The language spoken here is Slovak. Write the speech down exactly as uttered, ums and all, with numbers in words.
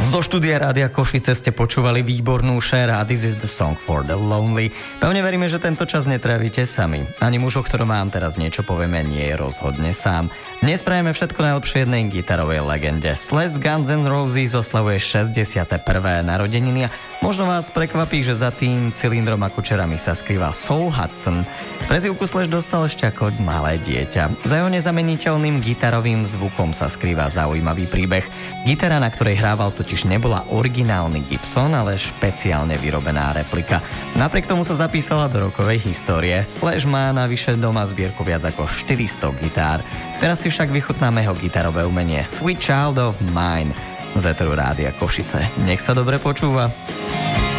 Zo štúdia Rádia Košice ste počúvali výbornú Cher a This is the song for the lonely. Pevne veríme, že tento čas netrávite sami. Ani muž, o ktorom vám teraz niečo povieme, nie je rozhodne sám. Dnes prajeme všetko najlepšie jednej gitarovej legende. Slash Guns N' Roses oslavuje šesťdesiate prvé narodeniny a možno vás prekvapí, že za tým cylindrom a kučerami sa skrýva Soul Hudson. Prezývku Slash dostal ešte ako malé dieťa. Za jeho nezameniteľným gitarovým zvukom sa skrýva zaujímavý príbeh. Gitara, na ktorej hrával, totiž nebola originálny Gibson, ale špeciálne vyrobená replika. Napriek tomu sa zapísala do rokovej histórie. Slash má navyše doma zbierku viac ako štyristo gitár. Teraz si však vychutnáme jeho gitarové umenie Sweet Child of Mine z éteru Rádia Košice. Nech sa dobre počúva.